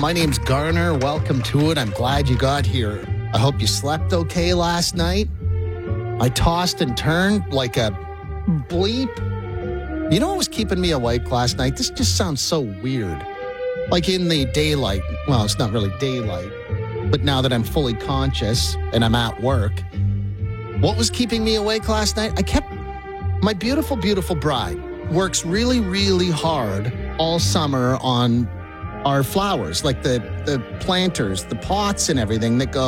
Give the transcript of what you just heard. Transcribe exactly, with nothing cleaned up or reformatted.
My name's Garner. Welcome to it. I'm glad you got here. I hope you slept okay last night. I tossed and turned like a bleep. You know what was keeping me awake last night? This just sounds so weird. Like in the daylight. Well, it's not really daylight. But now that I'm fully conscious and I'm at work, what was keeping me awake last night? I kept... My beautiful, beautiful bride works really, really hard all summer on our flowers, like the, the planters, the pots and everything that go